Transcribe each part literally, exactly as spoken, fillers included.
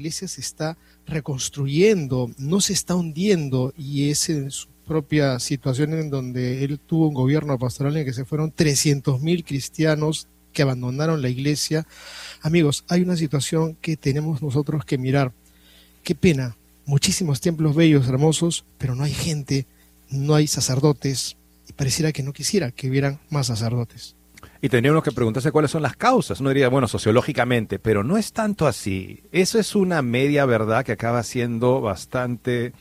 iglesia se está reconstruyendo, no se está hundiendo, y es en su propia situación en donde él tuvo un gobierno pastoral en que se fueron trescientos mil cristianos que abandonaron la iglesia. Amigos, hay una situación que tenemos nosotros que mirar. Qué pena, muchísimos templos bellos, hermosos, pero no hay gente, no hay sacerdotes, y pareciera que no quisiera que hubieran más sacerdotes. Y tendría uno que preguntarse cuáles son las causas. Uno diría, bueno, sociológicamente, pero no es tanto así. Eso es una media verdad que acaba siendo bastante...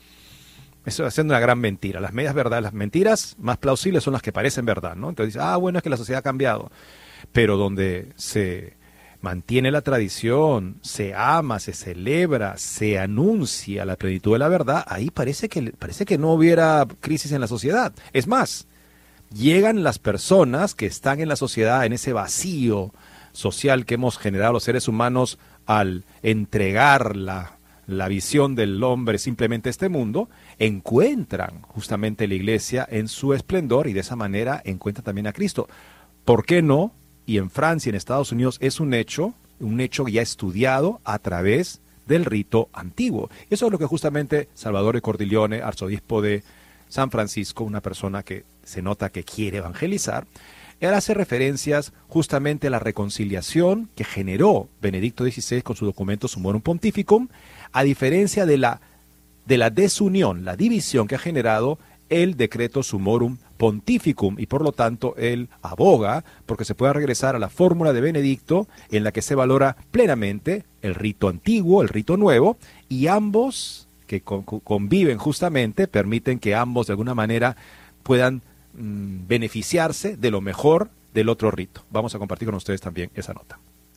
Eso es siendo una gran mentira. Las medias verdades, las mentiras más plausibles son las que parecen verdad, ¿no? Entonces dice, ah, bueno, es que la sociedad ha cambiado. Pero donde se mantiene la tradición, se ama, se celebra, se anuncia la plenitud de la verdad, ahí parece que, parece que no hubiera crisis en la sociedad. Es más, llegan las personas que están en la sociedad, en ese vacío social que hemos generado los seres humanos al entregar la, la visión del hombre simplemente a este mundo, encuentran justamente la iglesia en su esplendor y de esa manera encuentran también a Cristo. ¿Por qué no? Y en Francia, en Estados Unidos, es un hecho, un hecho ya estudiado a través del rito antiguo. Eso es lo que justamente Salvatore Cordileone, arzobispo de San Francisco, una persona que se nota que quiere evangelizar, él hace referencias justamente a la reconciliación que generó Benedicto dieciséis con su documento Summorum Pontificum, a diferencia de la, de la desunión, la división que ha generado el decreto Summorum Pontificum, y por lo tanto él aboga porque se pueda regresar a la fórmula de Benedicto en la que se valora plenamente el rito antiguo, el rito nuevo, y ambos que conviven justamente permiten que ambos de alguna manera puedan mmm, beneficiarse de lo mejor del otro rito. Vamos a compartir con ustedes también esa nota.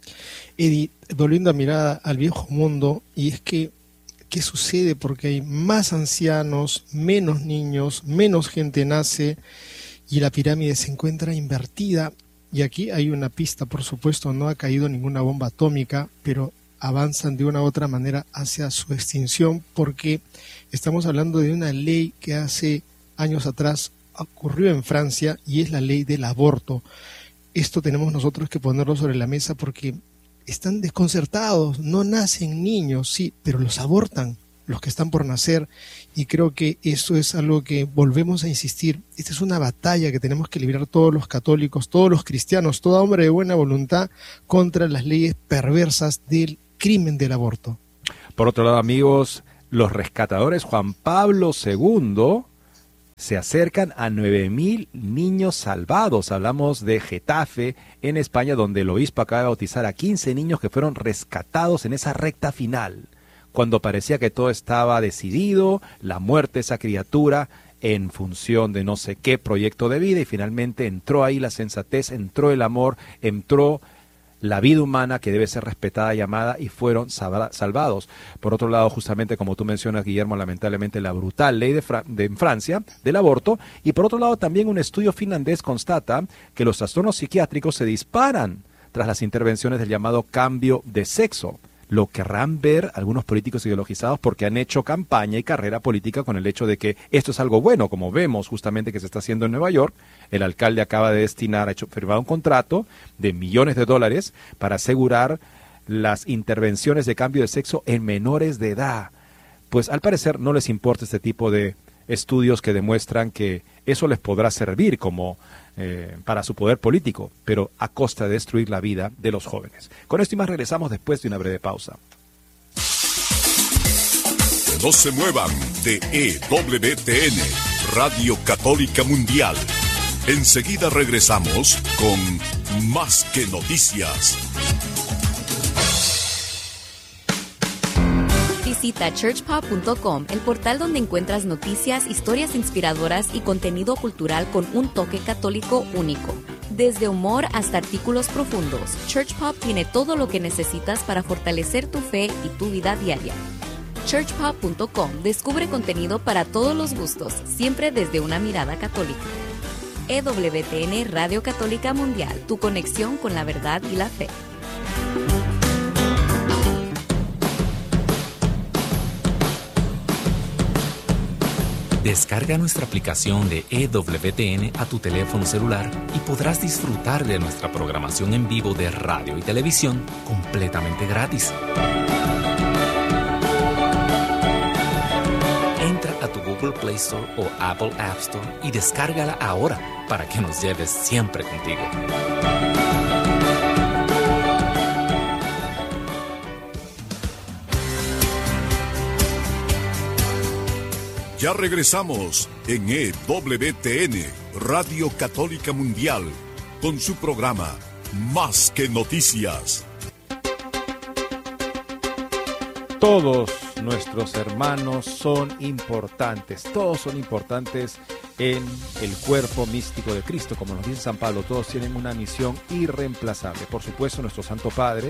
Eddie, volviendo a mirar al viejo mundo, y es que ¿qué sucede? Porque hay más ancianos, menos niños, menos gente nace y la pirámide se encuentra invertida. Y aquí hay una pista, por supuesto, no ha caído ninguna bomba atómica, pero avanzan de una u otra manera hacia su extinción, porque estamos hablando de una ley que hace años atrás ocurrió en Francia y es la ley del aborto. Esto tenemos nosotros que ponerlo sobre la mesa porque están desconcertados, no nacen niños, sí, pero los abortan, los que están por nacer, y creo que eso es algo que volvemos a insistir. Esta es una batalla que tenemos que librar todos los católicos, todos los cristianos, todo hombre de buena voluntad contra las leyes perversas del crimen del aborto. Por otro lado, amigos, los rescatadores Juan Pablo segundo se acercan a nueve mil niños salvados. Hablamos de Getafe, en España, donde el obispo acaba de bautizar a quince niños que fueron rescatados en esa recta final, cuando parecía que todo estaba decidido, la muerte de esa criatura en función de no sé qué proyecto de vida, y finalmente entró ahí la sensatez, entró el amor, entró la vida humana que debe ser respetada y amada, y fueron salvados. Por otro lado, justamente como tú mencionas, Guillermo, lamentablemente la brutal ley de, Fra de en Francia del aborto, y por otro lado también un estudio finlandés constata que los trastornos psiquiátricos se disparan tras las intervenciones del llamado cambio de sexo. Lo querrán ver algunos políticos ideologizados porque han hecho campaña y carrera política con el hecho de que esto es algo bueno, como vemos justamente que se está haciendo en Nueva York. El alcalde acaba de destinar, ha hecho firmar un contrato de millones de dólares para asegurar las intervenciones de cambio de sexo en menores de edad. Pues al parecer no les importa este tipo de estudios que demuestran que eso les podrá servir como eh, para su poder político, pero a costa de destruir la vida de los jóvenes. Con esto y más regresamos después de una breve pausa. No se muevan de E W T N, Radio Católica Mundial. Enseguida regresamos con Más que Noticias. Visita church pop punto com, el portal donde encuentras noticias, historias inspiradoras y contenido cultural con un toque católico único. Desde humor hasta artículos profundos, Church Pop tiene todo lo que necesitas para fortalecer tu fe y tu vida diaria. church pop punto com descubre contenido para todos los gustos, siempre desde una mirada católica. E W T N Radio Católica Mundial, tu conexión con la verdad y la fe. Descarga nuestra aplicación de E W T N a tu teléfono celular y podrás disfrutar de nuestra programación en vivo de radio y televisión completamente gratis. Google Play Store o Apple App Store y descárgala ahora para que nos lleves siempre contigo. Ya regresamos en E W T N, Radio Católica Mundial, con su programa Más que Noticias. Todos nuestros hermanos son importantes, todos son importantes en el cuerpo místico de Cristo, como nos dice San Pablo, todos tienen una misión irreemplazable. Por supuesto, nuestro Santo Padre,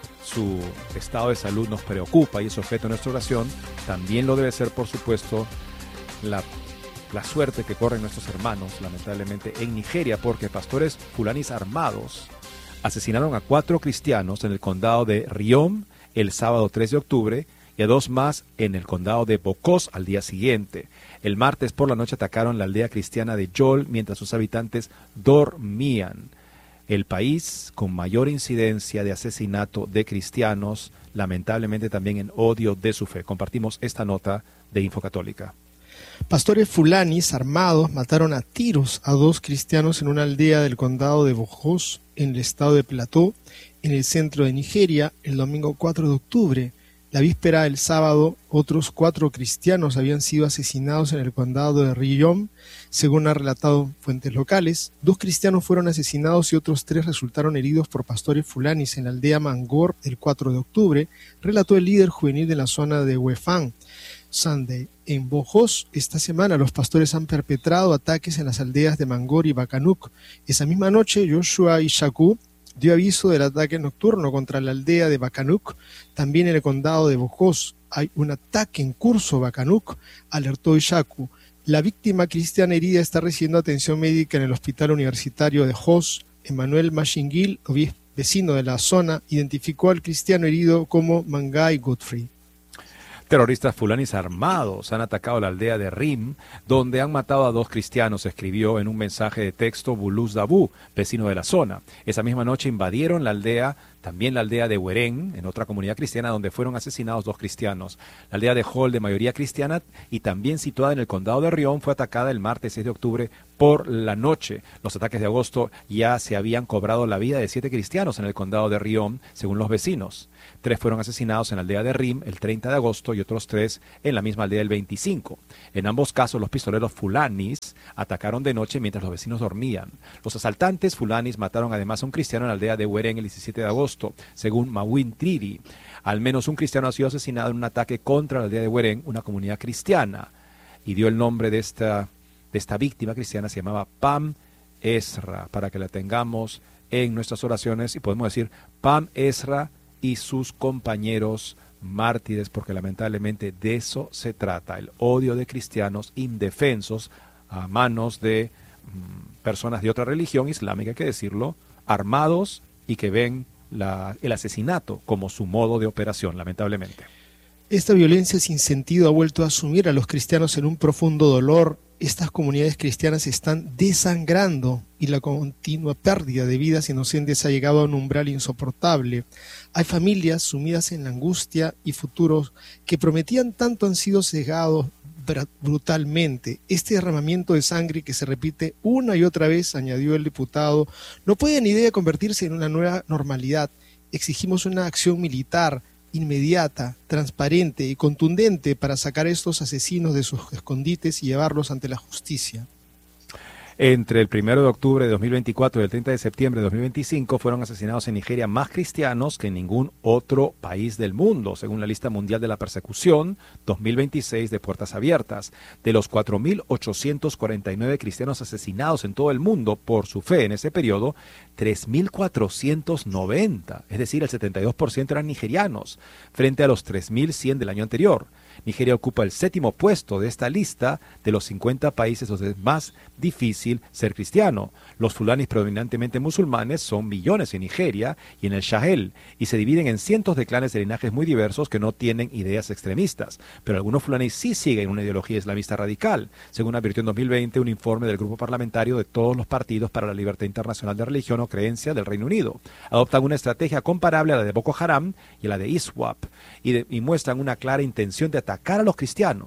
su estado de salud nos preocupa y es objeto de nuestra oración. También lo debe ser, por supuesto, la, la suerte que corren nuestros hermanos, lamentablemente, en Nigeria, porque pastores fulanis armados asesinaron a cuatro cristianos en el condado de Riom el sábado tres de octubre y a dos más en el condado de Bokos al día siguiente. El martes por la noche atacaron la aldea cristiana de Yol mientras sus habitantes dormían. El país con mayor incidencia de asesinato de cristianos, lamentablemente también en odio de su fe. Compartimos esta nota de Info Católica. Pastores fulanis armados mataron a tiros a dos cristianos en una aldea del condado de Bokos, en el estado de Plateau, en el centro de Nigeria, el domingo cuatro de octubre. La víspera del sábado, otros cuatro cristianos habían sido asesinados en el condado de Riom, según han relatado fuentes locales. Dos cristianos fueron asesinados y otros tres resultaron heridos por pastores fulanis en la aldea Mangor el cuatro de octubre, relató el líder juvenil de la zona de Wefan Sunday. En Bojos, esta semana los pastores han perpetrado ataques en las aldeas de Mangor y Bakanuk. Esa misma noche, Joshua Ishaku dio aviso del ataque nocturno contra la aldea de Bakanuk. También en el condado de Bojos hay un ataque en curso. Bakanuk, alertó Ishaku. La víctima cristiana herida está recibiendo atención médica en el hospital universitario de Jos. Emmanuel Mashingil, vecino de la zona, identificó al cristiano herido como Mangai Godfrey. Terroristas fulanis armados han atacado la aldea de Rim, donde han matado a dos cristianos, escribió en un mensaje de texto Bulus Dabu, vecino de la zona. Esa misma noche invadieron la aldea, también la aldea de Huerén, en otra comunidad cristiana, donde fueron asesinados dos cristianos. La aldea de Hol, de mayoría cristiana, y también situada en el condado de Riom, fue atacada el martes seis de octubre por la noche. Los ataques de agosto ya se habían cobrado la vida de siete cristianos en el condado de Riom, según los vecinos. Tres fueron asesinados en la aldea de Rim el treinta de agosto y otros tres en la misma aldea el veinticinco. En ambos casos, los pistoleros fulanis atacaron de noche mientras los vecinos dormían. Los asaltantes fulanis mataron además a un cristiano en la aldea de Huerén el diecisiete de agosto, según Mawin Triri. Al menos un cristiano ha sido asesinado en un ataque contra la aldea de Huerén, una comunidad cristiana, y dio el nombre de esta, de esta víctima cristiana, se llamaba Pam Ezra, para que la tengamos en nuestras oraciones, y podemos decir Pam Ezra y sus compañeros mártires, porque lamentablemente de eso se trata, el odio de cristianos indefensos a manos de mm, personas de otra religión islámica, hay que decirlo, armados y que ven la, el asesinato como su modo de operación, lamentablemente. Esta violencia sin sentido ha vuelto a sumir a los cristianos en un profundo dolor. Estas comunidades cristianas se están desangrando y la continua pérdida de vidas inocentes ha llegado a un umbral insoportable. Hay familias sumidas en la angustia y futuros que prometían tanto han sido cegados brutalmente. Este derramamiento de sangre que se repite una y otra vez, añadió el diputado, no puede ni debe convertirse en una nueva normalidad. Exigimos una acción militar inmediata, transparente y contundente para sacar a estos asesinos de sus escondites y llevarlos ante la justicia. Entre el primero de octubre de dos mil veinticuatro y el treinta de septiembre de dos mil veinticinco fueron asesinados en Nigeria más cristianos que en ningún otro país del mundo, según la lista mundial de la persecución dos mil veintiséis de Puertas Abiertas. De los cuatro mil ochocientos cuarenta y nueve cristianos asesinados en todo el mundo por su fe en ese periodo, tres mil cuatrocientos noventa, es decir, el setenta y dos por ciento eran nigerianos, frente a los tres mil cien del año anterior. Nigeria ocupa el séptimo puesto de esta lista de los cincuenta países donde es más difícil ser cristiano. Los fulanis predominantemente musulmanes son millones en Nigeria y en el Sahel y se dividen en cientos de clanes de linajes muy diversos que no tienen ideas extremistas, pero algunos fulanis sí siguen una ideología islamista radical, según advirtió en dos mil veinte un informe del Grupo Parlamentario de todos los partidos para la libertad internacional de religión o creencia del Reino Unido. Adoptan una estrategia comparable a la de Boko Haram y a la de ISWAP y, de, y muestran una clara intención de atacar a los cristianos.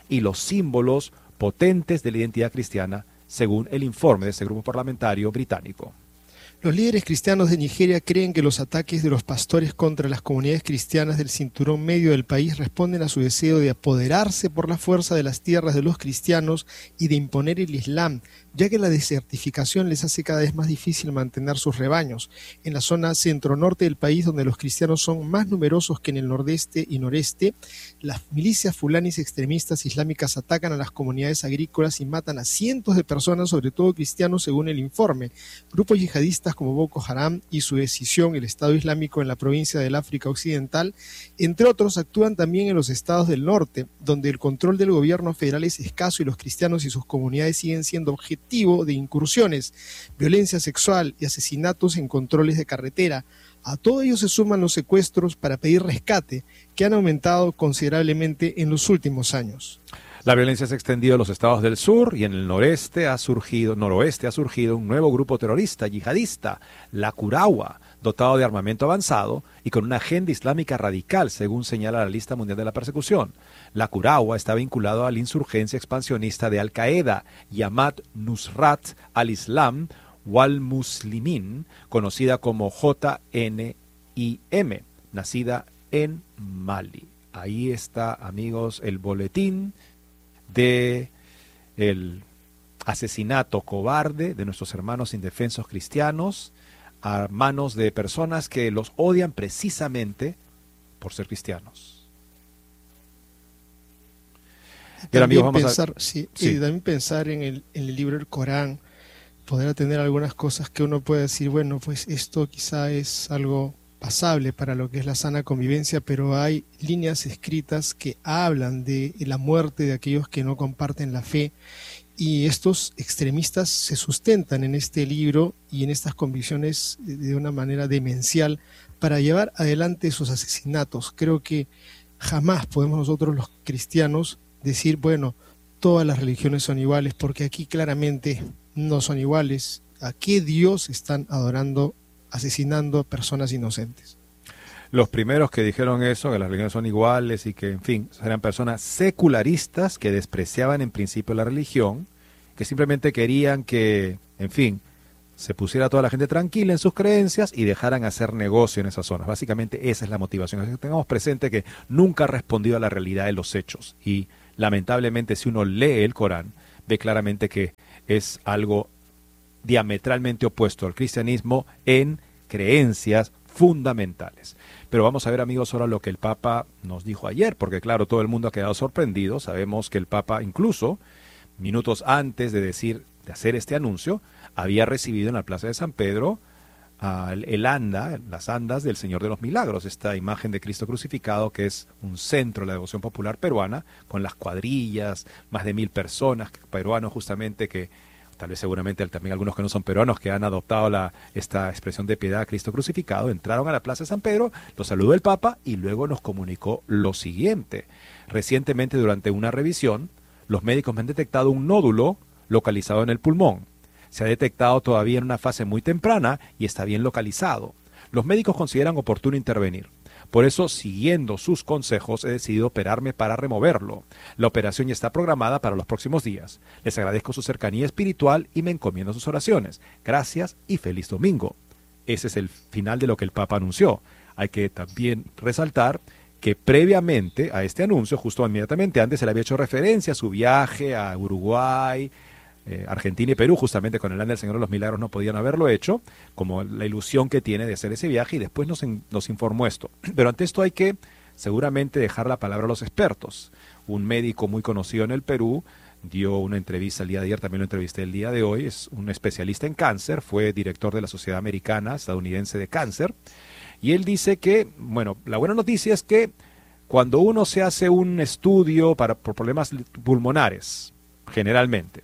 y los símbolos potentes de la identidad cristiana, según el informe de este grupo parlamentario británico. Los líderes cristianos de Nigeria creen que los ataques de los pastores contra las comunidades cristianas del cinturón medio del país responden a su deseo de apoderarse por la fuerza de las tierras de los cristianos y de imponer el Islam, ya que la desertificación les hace cada vez más difícil mantener sus rebaños. En la zona centro-norte del país, donde los cristianos son más numerosos que en el nordeste y noreste, las milicias fulanis extremistas islámicas atacan a las comunidades agrícolas y matan a cientos de personas, sobre todo cristianos, según el informe. Grupos yihadistas como Boko Haram y su decisión, el Estado Islámico en la provincia del África Occidental, entre otros, actúan también en los estados del norte, donde el control del gobierno federal es escaso y los cristianos y sus comunidades siguen siendo objeto de incursiones, violencia sexual y asesinatos en controles de carretera. A todo ello se suman los secuestros para pedir rescate, que han aumentado considerablemente en los últimos años. La violencia se ha extendido a los estados del sur y en el noreste ha surgido, noroeste ha surgido un nuevo grupo terrorista yihadista, la Kurawa, dotado de armamento avanzado y con una agenda islámica radical, según señala la lista mundial de la persecución. La Kurawa está vinculado a la insurgencia expansionista de Al-Qaeda, Jamaat Nusrat al-Islam wal Muslimin, conocida como J N I M, nacida en Mali. Ahí está, amigos, el boletín de el asesinato cobarde de nuestros hermanos indefensos cristianos a manos de personas que los odian precisamente por ser cristianos. También, amigos, vamos pensar, a... sí, sí. Y también pensar en el, en el libro del Corán, podrá tener algunas cosas que uno puede decir, bueno, pues esto quizá es algo pasable para lo que es la sana convivencia, pero hay líneas escritas que hablan de la muerte de aquellos que no comparten la fe, y estos extremistas se sustentan en este libro y en estas convicciones de una manera demencial para llevar adelante sus asesinatos. Creo que jamás podemos nosotros los cristianos decir, bueno, todas las religiones son iguales, porque aquí claramente no son iguales. ¿A qué Dios están adorando, asesinando personas inocentes? Los primeros que dijeron eso, que las religiones son iguales y que, en fin, eran personas secularistas que despreciaban en principio la religión, que simplemente querían que, en fin, se pusiera toda la gente tranquila en sus creencias y dejaran hacer negocio en esas zonas. Básicamente esa es la motivación. Así que tengamos presente que nunca ha respondido a la realidad de los hechos. Y lamentablemente, si uno lee el Corán, ve claramente que es algo diametralmente opuesto al cristianismo en creencias fundamentales. Pero vamos a ver, amigos, ahora lo que el Papa nos dijo ayer, porque claro, todo el mundo ha quedado sorprendido. Sabemos que el Papa, incluso minutos antes de decir, de hacer este anuncio, había recibido en la Plaza de San Pedro uh, el, el anda, las andas del Señor de los Milagros, esta imagen de Cristo crucificado que es un centro de la devoción popular peruana, con las cuadrillas, más de mil personas, peruanos justamente que, tal vez seguramente también algunos que no son peruanos, que han adoptado la, esta expresión de piedad a Cristo crucificado, entraron a la Plaza de San Pedro, los saludó el Papa y luego nos comunicó lo siguiente. Recientemente, durante una revisión, los médicos me han detectado un nódulo localizado en el pulmón. Se ha detectado todavía en una fase muy temprana y está bien localizado. Los médicos consideran oportuno intervenir. Por eso, siguiendo sus consejos, he decidido operarme para removerlo. La operación ya está programada para los próximos días. Les agradezco su cercanía espiritual y me encomiendo sus oraciones. Gracias y feliz domingo. Ese es el final de lo que el Papa anunció. Hay que también resaltar que previamente a este anuncio, justo inmediatamente antes, se le había hecho referencia a su viaje a Uruguay, eh, Argentina y Perú, justamente con el anda del Señor de los Milagros no podían haberlo hecho, como la ilusión que tiene de hacer ese viaje, y después nos, nos informó esto. Pero ante esto hay que seguramente dejar la palabra a los expertos. Un médico muy conocido en el Perú dio una entrevista el día de ayer, también lo entrevisté el día de hoy, es un especialista en cáncer, fue director de la Sociedad Americana Estadounidense de Cáncer, y él dice que, bueno, la buena noticia es que cuando uno se hace un estudio para, por problemas pulmonares, generalmente,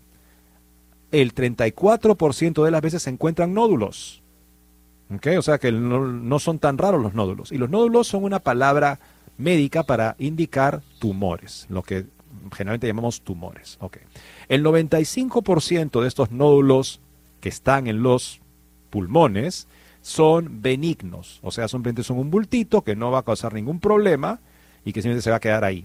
el treinta y cuatro por ciento de las veces se encuentran nódulos. ¿Okay? O sea que no, no son tan raros los nódulos. Y los nódulos son una palabra médica para indicar tumores, lo que generalmente llamamos tumores. Okay. El noventa y cinco por ciento de estos nódulos que están en los pulmones son benignos, o sea, simplemente son un bultito que no va a causar ningún problema y que simplemente se va a quedar ahí.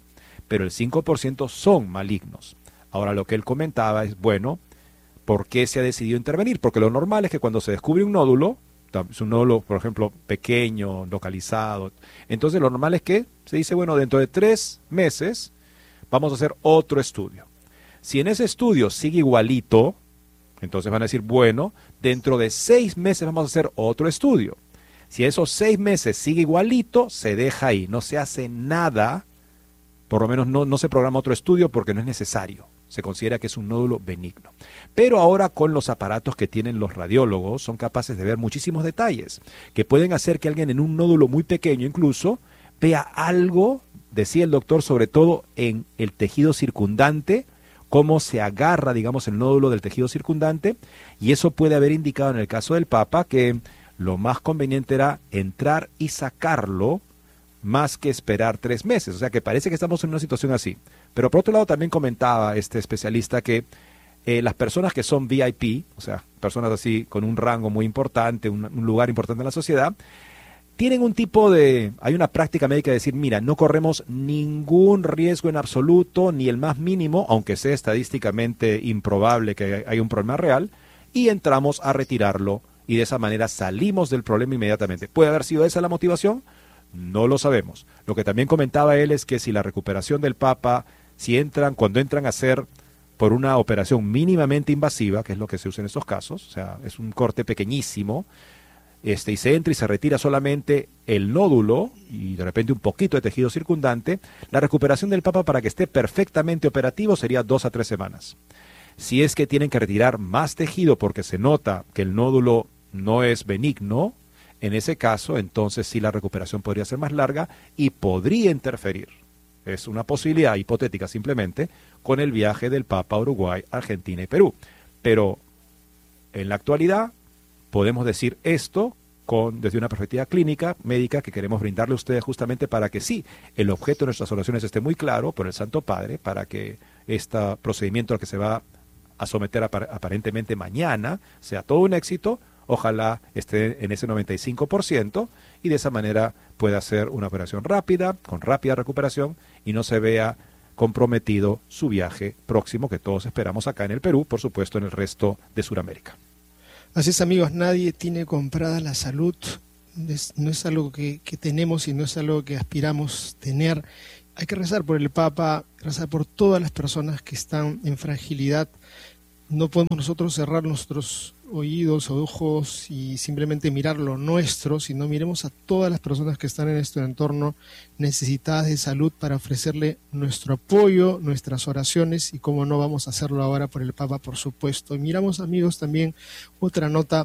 pero el cinco por ciento son malignos. Ahora, lo que él comentaba es, bueno, ¿por qué se ha decidido intervenir? Porque lo normal es que cuando se descubre un nódulo, es un nódulo, por ejemplo, pequeño, localizado, entonces lo normal es que se dice, bueno, dentro de tres meses vamos a hacer otro estudio. Si en ese estudio sigue igualito, entonces van a decir, bueno, dentro de seis meses vamos a hacer otro estudio. Si esos seis meses sigue igualito, se deja ahí, no se hace nada, por lo menos no, no se programa otro estudio porque no es necesario. Se considera que es un nódulo benigno. Pero ahora con los aparatos que tienen los radiólogos son capaces de ver muchísimos detalles que pueden hacer que alguien en un nódulo muy pequeño incluso vea algo, decía el doctor, sobre todo en el tejido circundante, cómo se agarra, digamos, el nódulo del tejido circundante, y eso puede haber indicado en el caso del Papa que lo más conveniente era entrar y sacarlo más que esperar tres meses. O sea que parece que estamos en una situación así. Pero por otro lado también comentaba este especialista que eh, las personas que son V I P, o sea, personas así con un rango muy importante, un, un lugar importante en la sociedad, tienen un tipo de, hay una práctica médica de decir, mira, no corremos ningún riesgo en absoluto, ni el más mínimo, aunque sea estadísticamente improbable que haya un problema real, y entramos a retirarlo, y de esa manera salimos del problema inmediatamente. ¿Puede haber sido esa la motivación? No lo sabemos. Lo que también comentaba él es que si la recuperación del Papa, si entran, cuando entran a hacer por una operación mínimamente invasiva, que es lo que se usa en estos casos, o sea, es un corte pequeñísimo, este, y se entra y se retira solamente el nódulo y de repente un poquito de tejido circundante, la recuperación del Papa para que esté perfectamente operativo sería dos a tres semanas. Si es que tienen que retirar más tejido porque se nota que el nódulo no es benigno, en ese caso, entonces sí la recuperación podría ser más larga y podría interferir. Es una posibilidad hipotética simplemente con el viaje del Papa a Uruguay, Argentina y Perú. Pero en la actualidad podemos decir esto con, desde una perspectiva clínica, médica, que queremos brindarle a ustedes justamente para que sí, el objeto de nuestras oraciones esté muy claro por el Santo Padre, para que este procedimiento al que se va a someter aparentemente mañana sea todo un éxito. Ojalá esté en ese noventa y cinco por ciento y de esa manera pueda hacer una operación rápida, con rápida recuperación y no se vea comprometido su viaje próximo que todos esperamos acá en el Perú, por supuesto en el resto de Sudamérica. Así es, amigos, nadie tiene comprada la salud, es, no es algo que, que tenemos y no es algo que aspiramos tener. Hay que rezar por el Papa, rezar por todas las personas que están en fragilidad. No podemos nosotros cerrar nuestros oídos o ojos y simplemente mirar lo nuestro, sino miremos a todas las personas que están en este entorno necesitadas de salud para ofrecerle nuestro apoyo, nuestras oraciones y cómo no vamos a hacerlo ahora por el Papa, por supuesto. Y miramos, amigos, también otra nota,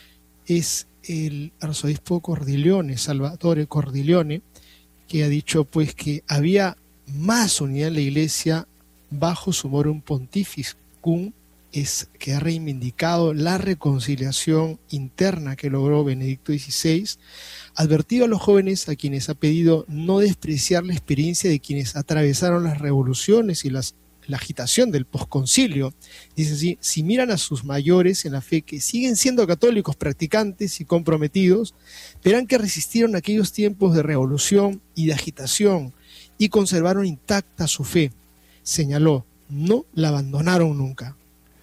es el arzobispo Cordileone, Salvatore Cordileone, que ha dicho pues que había más unidad en la Iglesia bajo Summorum Pontificum, es que ha reivindicado la reconciliación interna que logró Benedicto dieciséis, advertido a los jóvenes a quienes ha pedido no despreciar la experiencia de quienes atravesaron las revoluciones y las, la agitación del posconcilio. Dice así, si miran a sus mayores en la fe que siguen siendo católicos practicantes y comprometidos, verán que resistieron aquellos tiempos de revolución y de agitación y conservaron intacta su fe. Señaló, no la abandonaron nunca.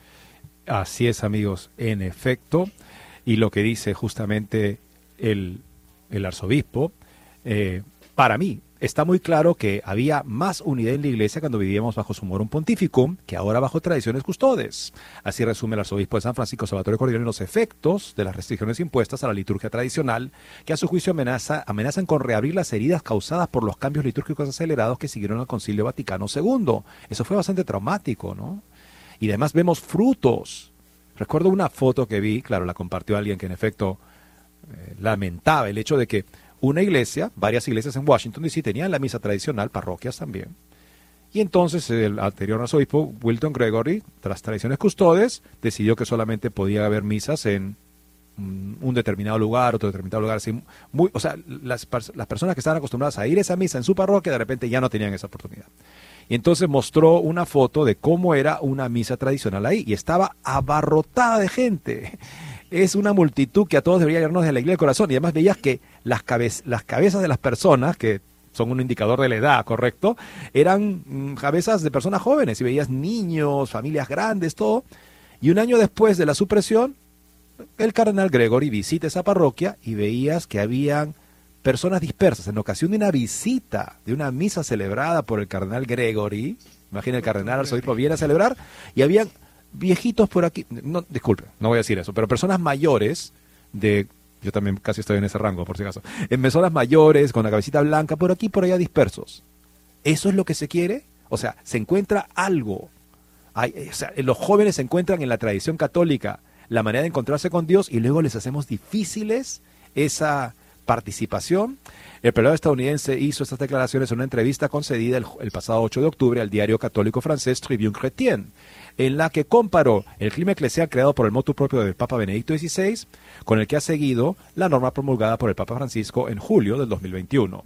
Así es, amigos, en efecto, y lo que dice justamente el, el arzobispo, eh, para mí está muy claro que había más unidad en la Iglesia cuando vivíamos bajo Summorum Pontificum que ahora bajo tradiciones custodes. Así resume el arzobispo de San Francisco, Salvatore Cordileone, los efectos de las restricciones impuestas a la liturgia tradicional, que a su juicio amenaza, amenazan con reabrir las heridas causadas por los cambios litúrgicos acelerados que siguieron al Concilio Vaticano segundo. Eso fue bastante traumático, ¿no? Y además vemos frutos. Recuerdo una foto que vi, claro, la compartió alguien que en efecto eh, lamentaba el hecho de que una iglesia, varias iglesias en Washington D C tenían la misa tradicional, parroquias también. Y entonces el anterior arzobispo, Wilton Gregory, tras tradiciones custodes, decidió que solamente podía haber misas en un, un determinado lugar, otro determinado lugar. Así, muy, o sea, las, las personas que estaban acostumbradas a ir a esa misa en su parroquia, de repente ya no tenían esa oportunidad. Y entonces mostró una foto de cómo era una misa tradicional ahí, y estaba abarrotada de gente. Es una multitud que a todos debería llenarnos de la alegría del corazón, y además veías que las, cabe las cabezas de las personas, que son un indicador de la edad, ¿correcto? Eran mm, cabezas de personas jóvenes y veías niños, familias grandes, todo. Y un año después de la supresión, el cardenal Gregory visita esa parroquia y veías que habían personas dispersas. En ocasión de una visita, de una misa celebrada por el cardenal Gregory, imagina el cardenal arzobispo viene a celebrar, y habían viejitos por aquí, no, disculpe, no voy a decir eso, pero personas mayores de, yo también casi estoy en ese rango por si acaso, en personas mayores con la cabecita blanca, por aquí, por allá dispersos. ¿Eso es lo que se quiere? O sea, se encuentra algo. Hay, o sea, los jóvenes se encuentran en la tradición católica la manera de encontrarse con Dios y luego les hacemos difíciles esa participación. El prelado estadounidense hizo estas declaraciones en una entrevista concedida el, el pasado ocho de octubre al diario católico francés Tribune Chrétienne, en la que comparó el clima eclesial creado por el motu propio del Papa Benedicto dieciséis con el que ha seguido la norma promulgada por el Papa Francisco en julio del dos mil veintiuno.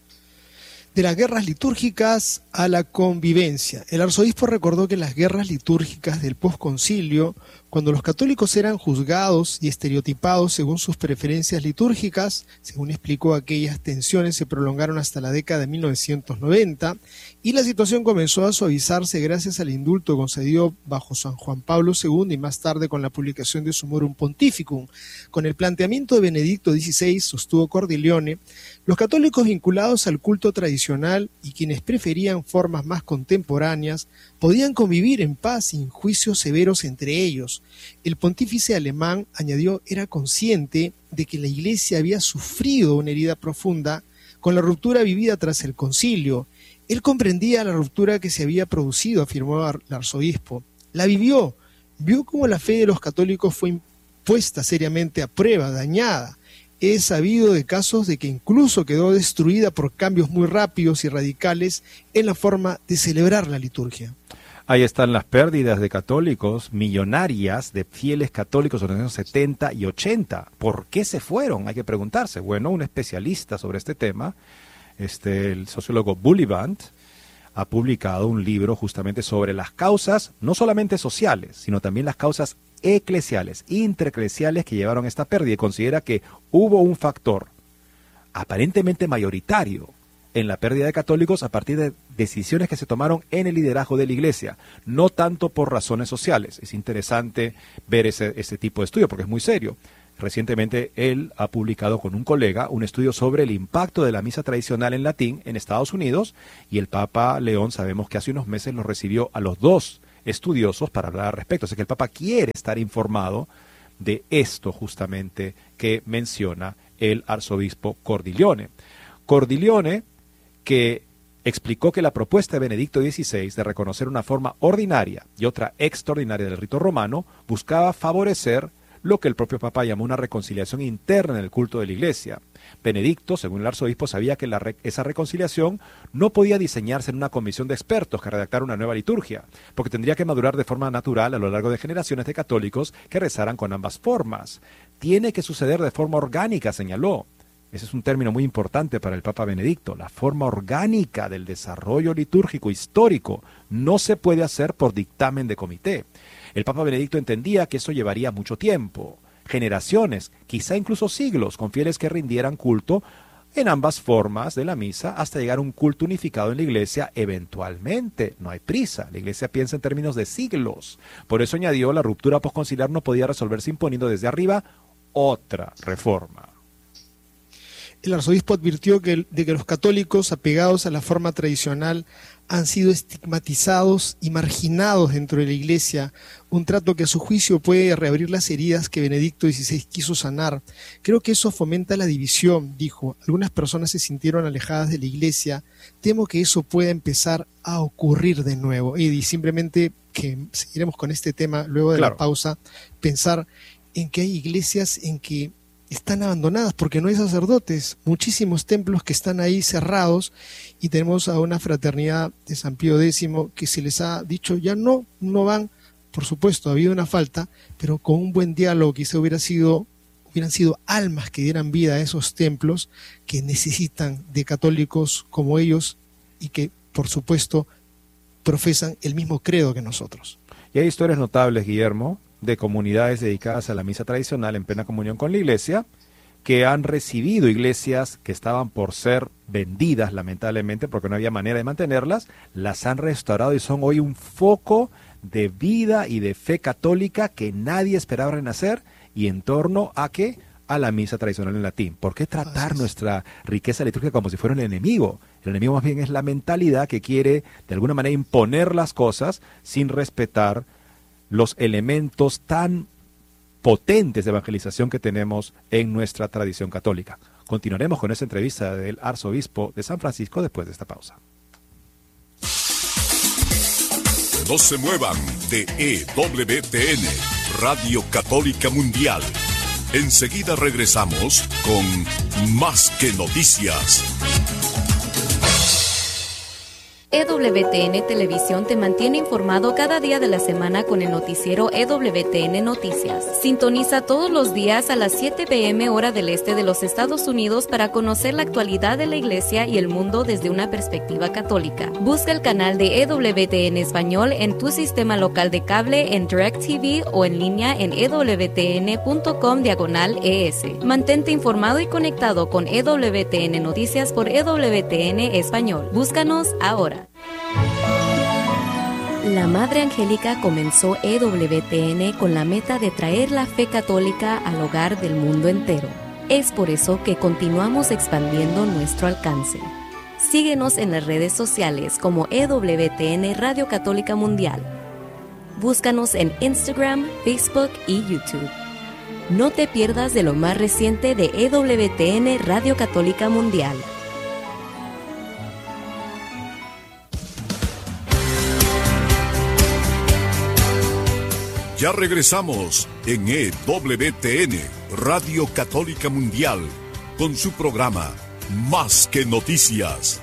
De las guerras litúrgicas a la convivencia. El arzobispo recordó que las guerras litúrgicas del posconcilio, cuando los católicos eran juzgados y estereotipados según sus preferencias litúrgicas, según explicó, aquellas tensiones se prolongaron hasta la década de mil novecientos noventa y la situación comenzó a suavizarse gracias al indulto concedido bajo San Juan Pablo segundo y más tarde con la publicación de Summorum Pontificum. Con el planteamiento de Benedicto dieciséis, sostuvo Cordileone, los católicos vinculados al culto tradicional y quienes preferían formas más contemporáneas podían convivir en paz sin juicios severos entre ellos. El pontífice alemán, añadió, era consciente de que la Iglesia había sufrido una herida profunda con la ruptura vivida tras el concilio. Él comprendía la ruptura que se había producido, afirmó el arzobispo. La vivió, vio cómo la fe de los católicos fue puesta seriamente a prueba, dañada. He sabido de casos de que incluso quedó destruida por cambios muy rápidos y radicales en la forma de celebrar la liturgia. Ahí están las pérdidas de católicos, millonarias de fieles católicos en los años setenta y ochenta. ¿Por qué se fueron? Hay que preguntarse. Bueno, un especialista sobre este tema, este, el sociólogo Bullivant, ha publicado un libro justamente sobre las causas, no solamente sociales, sino también las causas eclesiales, intereclesiales que llevaron a esta pérdida, y considera que hubo un factor aparentemente mayoritario en la pérdida de católicos a partir de decisiones que se tomaron en el liderazgo de la Iglesia, no tanto por razones sociales. Es interesante ver ese, ese tipo de estudio porque es muy serio. Recientemente él ha publicado con un colega un estudio sobre el impacto de la misa tradicional en latín en Estados Unidos, y el Papa León sabemos que hace unos meses los recibió a los dos estudiosos para hablar al respecto. Así que el Papa quiere estar informado de esto justamente que menciona el arzobispo Cordileone. Cordileone, que explicó que la propuesta de Benedicto dieciséis de reconocer una forma ordinaria y otra extraordinaria del rito romano buscaba favorecer lo que el propio Papa llamó una reconciliación interna en el culto de la Iglesia. Benedicto, según el arzobispo, sabía que la re- esa reconciliación no podía diseñarse en una comisión de expertos que redactara una nueva liturgia, porque tendría que madurar de forma natural a lo largo de generaciones de católicos que rezaran con ambas formas. Tiene que suceder de forma orgánica, señaló. Ese es un término muy importante para el Papa Benedicto, la forma orgánica del desarrollo litúrgico histórico no se puede hacer por dictamen de comité. El Papa Benedicto entendía que eso llevaría mucho tiempo, generaciones, quizá incluso siglos, con fieles que rindieran culto en ambas formas de la misa hasta llegar a un culto unificado en la Iglesia eventualmente. No hay prisa, la Iglesia piensa en términos de siglos. Por eso añadió, la ruptura posconciliar no podía resolverse imponiendo desde arriba otra reforma. El arzobispo advirtió que, de que los católicos apegados a la forma tradicional han sido estigmatizados y marginados dentro de la Iglesia, un trato que a su juicio puede reabrir las heridas que Benedicto dieciséis quiso sanar. Creo que eso fomenta la división, dijo. Algunas personas se sintieron alejadas de la Iglesia. Temo que eso pueda empezar a ocurrir de nuevo. Y simplemente que seguiremos con este tema luego de claro. la pausa, pensar en que hay iglesias en que están abandonadas porque no hay sacerdotes, muchísimos templos que están ahí cerrados, y tenemos a una fraternidad de San Pío décimo que se les ha dicho ya no, no van. Por supuesto, ha habido una falta, pero con un buen diálogo quizá hubiera sido, hubieran sido almas que dieran vida a esos templos que necesitan de católicos como ellos y que, por supuesto, profesan el mismo credo que nosotros. Y hay historias notables, Guillermo, de comunidades dedicadas a la misa tradicional en plena comunión con la Iglesia, que han recibido iglesias que estaban por ser vendidas, lamentablemente, porque no había manera de mantenerlas, las han restaurado y son hoy un foco de vida y de fe católica que nadie esperaba renacer, y en torno a qué, a la misa tradicional en latín. ¿Por qué tratar nuestra riqueza litúrgica como si fuera un enemigo? El enemigo más bien es la mentalidad que quiere de alguna manera imponer las cosas sin respetar los elementos tan potentes de evangelización que tenemos en nuestra tradición católica. Continuaremos con esta entrevista del arzobispo de San Francisco después de esta pausa. No se muevan de E W T N, Radio Católica Mundial. Enseguida regresamos con Más que Noticias. E W T N Televisión te mantiene informado cada día de la semana con el noticiero E W T N Noticias. Sintoniza todos los días a las siete p m hora del este de los Estados Unidos para conocer la actualidad de la Iglesia y el mundo desde una perspectiva católica. Busca el canal de E W T N Español en tu sistema local de cable, en DirecTV o en línea en ewtn.com diagonal ES. Mantente informado y conectado con E W T N Noticias por E W T N Español. Búscanos ahora. La Madre Angélica comenzó E W T N con la meta de traer la fe católica al hogar del mundo entero. Es por eso que continuamos expandiendo nuestro alcance. Síguenos en las redes sociales como E W T N Radio Católica Mundial. Búscanos en Instagram, Facebook y YouTube. No te pierdas de lo más reciente de E W T N Radio Católica Mundial. Ya regresamos en E W T N, Radio Católica Mundial, con su programa Más que Noticias.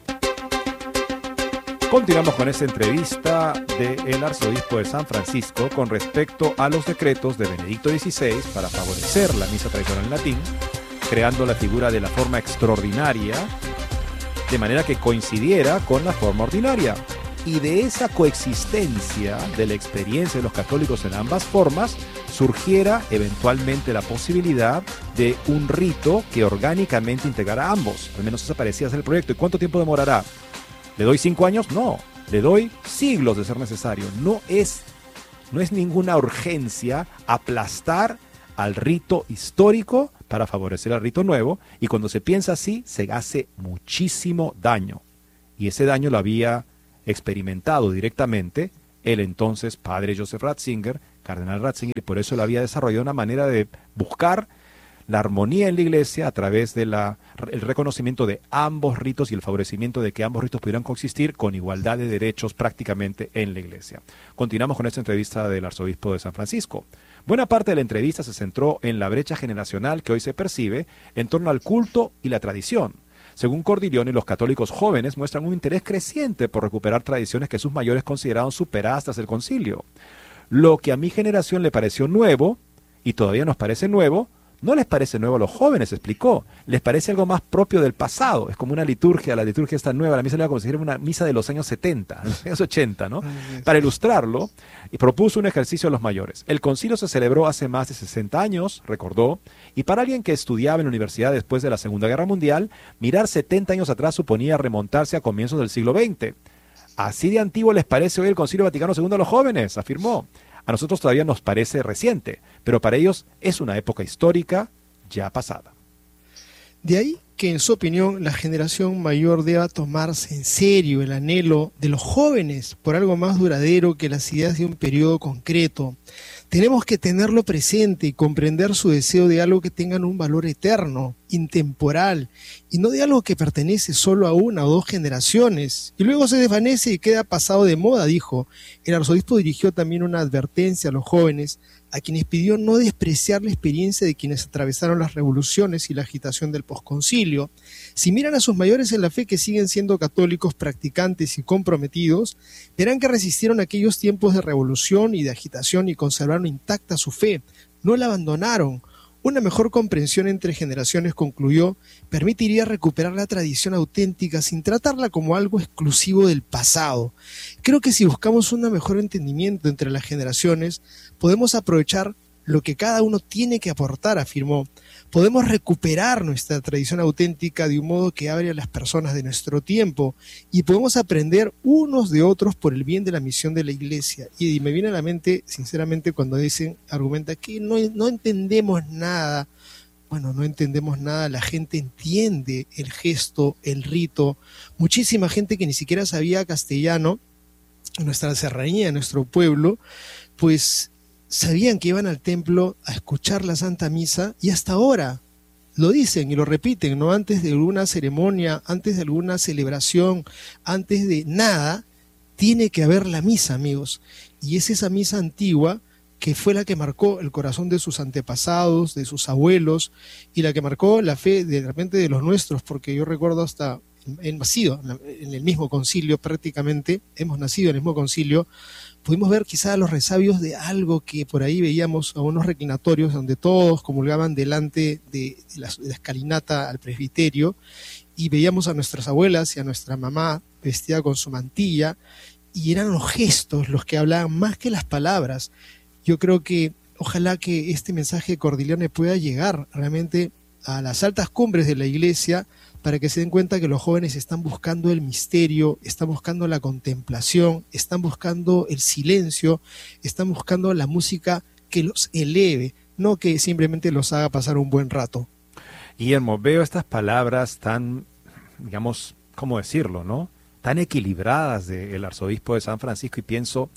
Continuamos con esta entrevista del arzobispo de San Francisco con respecto a los decretos de Benedicto dieciséis para favorecer la misa tradicional en latín, creando la figura de la forma extraordinaria de manera que coincidiera con la forma ordinaria. Y de esa coexistencia de la experiencia de los católicos en ambas formas, surgiera eventualmente la posibilidad de un rito que orgánicamente integrara ambos. Al menos esa parecía ser el proyecto. ¿Y cuánto tiempo demorará? ¿Le doy cinco años? No. Le doy siglos de ser necesario. No es, no es ninguna urgencia aplastar al rito histórico para favorecer al rito nuevo. Y cuando se piensa así, se hace muchísimo daño. Y ese daño lo había experimentado directamente el entonces padre Joseph Ratzinger, cardenal Ratzinger, y por eso él había desarrollado una manera de buscar la armonía en la Iglesia a través del reconocimiento de ambos ritos y el favorecimiento de que ambos ritos pudieran coexistir con igualdad de derechos prácticamente en la Iglesia. Continuamos con esta entrevista del arzobispo de San Francisco. Buena parte de la entrevista se centró en la brecha generacional que hoy se percibe en torno al culto y la tradición. Según Cordileone, los católicos jóvenes muestran un interés creciente por recuperar tradiciones que sus mayores consideraron superadas tras el concilio. Lo que a mi generación le pareció nuevo, y todavía nos parece nuevo, no les parece nuevo a los jóvenes, explicó. Les parece algo más propio del pasado. Es como una liturgia, la liturgia está nueva, la misa le va a considerar una misa de los años setenta, de los años ochenta, ¿no? Para ilustrarlo, y propuso un ejercicio a los mayores. El concilio se celebró hace más de sesenta años, recordó, y para alguien que estudiaba en la universidad después de la Segunda Guerra Mundial, mirar setenta años atrás suponía remontarse a comienzos del siglo veinte. Así de antiguo les parece hoy el Concilio Vaticano segundo a los jóvenes, afirmó. A nosotros todavía nos parece reciente, pero para ellos es una época histórica ya pasada. De ahí que, en su opinión, la generación mayor deba tomarse en serio el anhelo de los jóvenes por algo más duradero que las ideas de un periodo concreto. Tenemos que tenerlo presente y comprender su deseo de algo que tenga un valor eterno, intemporal, y no de algo que pertenece solo a una o dos generaciones, y luego se desvanece y queda pasado de moda, dijo. El arzobispo dirigió también una advertencia a los jóvenes, a quienes pidió no despreciar la experiencia de quienes atravesaron las revoluciones y la agitación del posconcilio. Si miran a sus mayores en la fe que siguen siendo católicos practicantes y comprometidos, verán que resistieron aquellos tiempos de revolución y de agitación y conservaron intacta su fe, no la abandonaron. Una mejor comprensión entre generaciones, concluyó, permitiría recuperar la tradición auténtica sin tratarla como algo exclusivo del pasado. Creo que si buscamos un mejor entendimiento entre las generaciones, podemos aprovechar lo que cada uno tiene que aportar, afirmó. podemos recuperar nuestra tradición auténtica de un modo que abre a las personas de nuestro tiempo y podemos aprender unos de otros por el bien de la misión de la iglesia. Y me viene a la mente, sinceramente, cuando dicen, argumenta que no, no entendemos nada. Bueno, no entendemos nada, la gente entiende el gesto, el rito. Muchísima gente que ni siquiera sabía castellano, en nuestra serranía, en nuestro pueblo, pues sabían que iban al templo a escuchar la Santa Misa y hasta ahora lo dicen y lo repiten, ¿no? Antes de alguna ceremonia, antes de alguna celebración, antes de nada, tiene que haber la misa, amigos. Y es esa misa antigua que fue la que marcó el corazón de sus antepasados, de sus abuelos, y la que marcó la fe de repente de los nuestros, porque yo recuerdo hasta, hemos nacido en el mismo concilio prácticamente, hemos nacido en el mismo concilio, pudimos ver quizá los resabios de algo que por ahí veíamos a unos reclinatorios donde todos comulgaban delante de, de, la, de la escalinata al presbiterio, y veíamos a nuestras abuelas y a nuestra mamá vestida con su mantilla, y eran los gestos los que hablaban más que las palabras. Yo creo que ojalá que este mensaje de Cordileone pueda llegar realmente a las altas cumbres de la iglesia para que se den cuenta que los jóvenes están buscando el misterio, están buscando la contemplación, están buscando el silencio, están buscando la música que los eleve, no que simplemente los haga pasar un buen rato. Guillermo, veo estas palabras tan, digamos, ¿cómo decirlo, no? Tan equilibradas del arzobispo de San Francisco y pienso,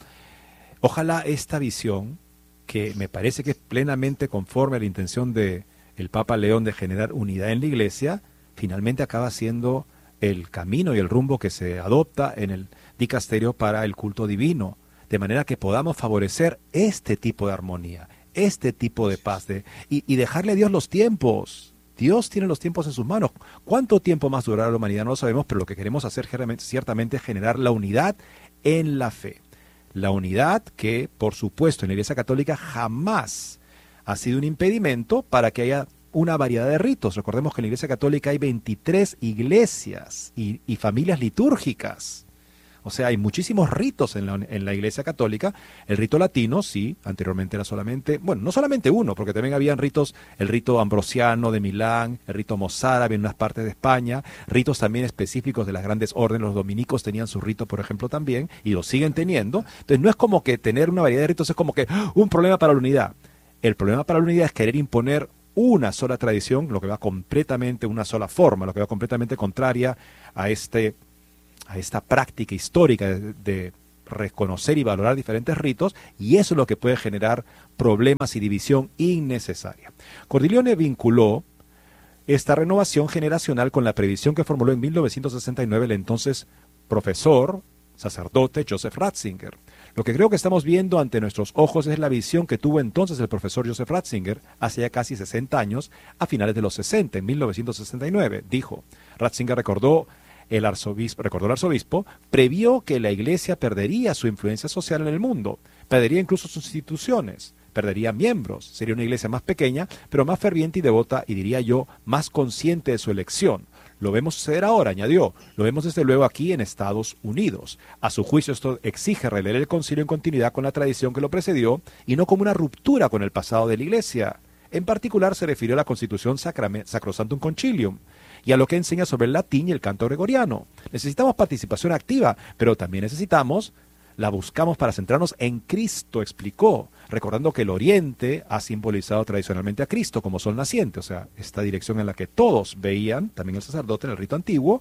ojalá esta visión, que me parece que es plenamente conforme a la intención del Papa León de generar unidad en la iglesia, finalmente acaba siendo el camino y el rumbo que se adopta en el dicasterio para el culto divino, de manera que podamos favorecer este tipo de armonía, este tipo de paz, de, y, y dejarle a Dios los tiempos. Dios tiene los tiempos en sus manos. ¿Cuánto tiempo más durará la humanidad? No lo sabemos, pero lo que queremos hacer ciertamente es generar la unidad en la fe. La unidad que, por supuesto, en la Iglesia Católica jamás ha sido un impedimento para que haya una variedad de ritos. Recordemos que en la Iglesia Católica hay veintitrés iglesias y, y familias litúrgicas. O sea, hay muchísimos ritos en la, en la Iglesia Católica. El rito latino, sí, anteriormente era solamente, bueno, no solamente uno, porque también habían ritos, el rito ambrosiano de Milán, el rito mozárabe en unas partes de España, ritos también específicos de las grandes órdenes. Los dominicos tenían su rito, por ejemplo, también, y lo siguen teniendo. Entonces, no es como que tener una variedad de ritos es como que ¡ah! Un problema para la unidad. El problema para la unidad es querer imponer una sola tradición, lo que va completamente, una sola forma, lo que va completamente contraria a este a esta práctica histórica de, de reconocer y valorar diferentes ritos, y eso es lo que puede generar problemas y división innecesaria. Cordileone vinculó esta renovación generacional con la previsión que formuló en mil novecientos sesenta y nueve el entonces profesor, sacerdote Joseph Ratzinger. Lo que creo que estamos viendo ante nuestros ojos es la visión que tuvo entonces el profesor Joseph Ratzinger hace ya casi sesenta años, a finales de los sesenta, en mil novecientos sesenta y nueve. Dijo, Ratzinger recordó El arzobispo, recordó el arzobispo, previó que la iglesia perdería su influencia social en el mundo, perdería incluso sus instituciones, perdería miembros, sería una iglesia más pequeña, pero más ferviente y devota, y diría yo, más consciente de su elección. Lo vemos suceder ahora, añadió, lo vemos desde luego aquí en Estados Unidos. A su juicio esto exige releer el concilio en continuidad con la tradición que lo precedió y no como una ruptura con el pasado de la iglesia. En particular se refirió a la Constitución Sacrosanctum Concilium y a lo que enseña sobre el latín y el canto gregoriano. Necesitamos participación activa, pero también necesitamos, la buscamos para centrarnos en Cristo, explicó, recordando que el Oriente ha simbolizado tradicionalmente a Cristo como sol naciente, o sea, esta dirección en la que todos veían, también el sacerdote en el rito antiguo,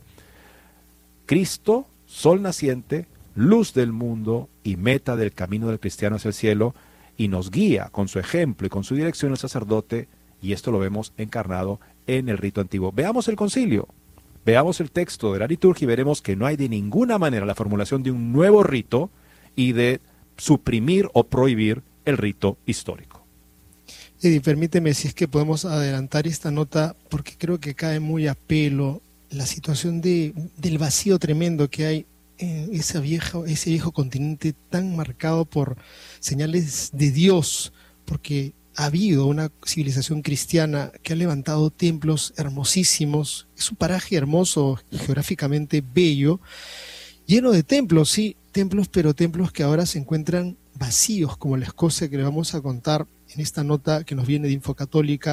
Cristo, sol naciente, luz del mundo y meta del camino del cristiano hacia el cielo, y nos guía con su ejemplo y con su dirección el sacerdote, y esto lo vemos encarnado en el rito antiguo. Veamos el concilio, veamos el texto de la liturgia y veremos que no hay de ninguna manera la formulación de un nuevo rito y de suprimir o prohibir el rito histórico. Eddie, permíteme si es que podemos adelantar esta nota, porque creo que cae muy a pelo la situación de, del vacío tremendo que hay en ese viejo, ese viejo continente tan marcado por señales de Dios, porque ha habido una civilización cristiana que ha levantado templos hermosísimos. Es un paraje hermoso, geográficamente bello, lleno de templos, sí, templos, pero templos que ahora se encuentran vacíos, como la Escocia que le vamos a contar en esta nota que nos viene de Infocatólica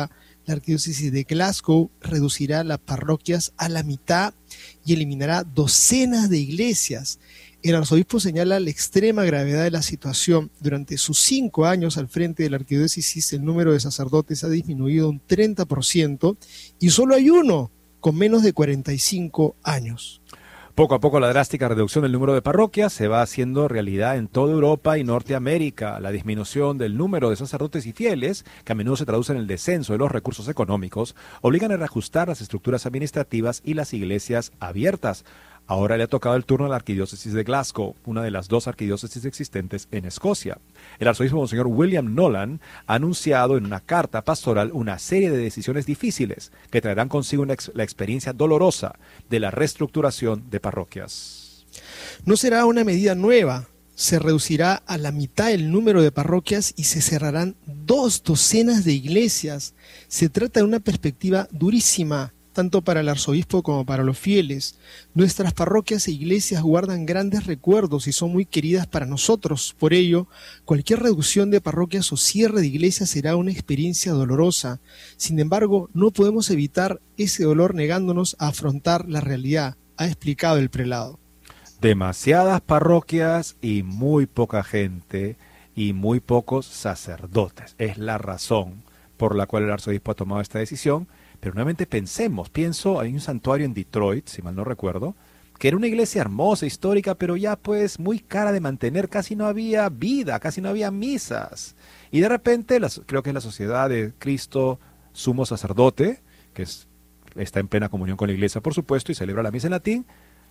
La arquidiócesis de Glasgow reducirá las parroquias a la mitad y eliminará docenas de iglesias. El arzobispo señala la extrema gravedad de la situación. Durante sus cinco años al frente de la arquidiócesis, el número de sacerdotes ha disminuido un treinta por ciento y solo hay uno con menos de cuarenta y cinco años. Poco a poco la drástica reducción del número de parroquias se va haciendo realidad en toda Europa y Norteamérica. La disminución del número de sacerdotes y fieles, que a menudo se traduce en el descenso de los recursos económicos, obligan a reajustar las estructuras administrativas y las iglesias abiertas. Ahora le ha tocado el turno a la arquidiócesis de Glasgow, una de las dos arquidiócesis existentes en Escocia. El arzobispo Monseñor William Nolan ha anunciado en una carta pastoral una serie de decisiones difíciles que traerán consigo una ex- la experiencia dolorosa de la reestructuración de parroquias. No será una medida nueva. Se reducirá a la mitad el número de parroquias y se cerrarán dos docenas de iglesias. Se trata de una perspectiva durísima, tanto para el arzobispo como para los fieles. Nuestras parroquias e iglesias guardan grandes recuerdos y son muy queridas para nosotros. Por ello, cualquier reducción de parroquias o cierre de iglesias será una experiencia dolorosa. Sin embargo, no podemos evitar ese dolor negándonos a afrontar la realidad, ha explicado el prelado. Demasiadas parroquias y muy poca gente y muy pocos sacerdotes. Es la razón por la cual el arzobispo ha tomado esta decisión. Pero nuevamente pensemos, pienso, hay un santuario en Detroit, si mal no recuerdo, que era una iglesia hermosa, histórica, pero ya pues muy cara de mantener, casi no había vida, casi no había misas. Y de repente, las, creo que es la Sociedad de Cristo Sumo Sacerdote, que es, está en plena comunión con la iglesia, por supuesto, y celebra la misa en latín,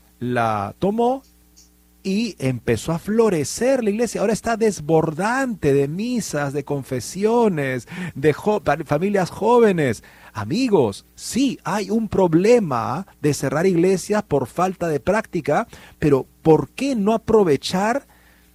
la tomó y empezó a florecer la iglesia. Ahora está desbordante de misas, de confesiones, de jo- familias jóvenes. Amigos, sí, hay un problema de cerrar iglesias por falta de práctica, pero ¿por qué no aprovechar,